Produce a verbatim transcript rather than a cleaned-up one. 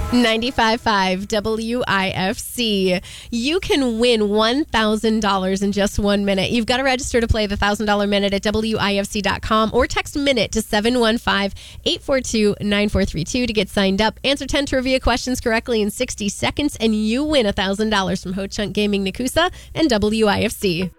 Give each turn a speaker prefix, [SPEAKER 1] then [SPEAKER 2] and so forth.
[SPEAKER 1] ninety-five point five W I F C. You can win one thousand dollars in just one minute. You've got to register to play the one thousand dollars minute at W I F C dot com or text minute to seven one five, eight four two, nine four three two to get signed up. Answer ten trivia questions correctly in sixty seconds and you win one thousand dollars from Ho Chunk Gaming Nakusa and W I F C.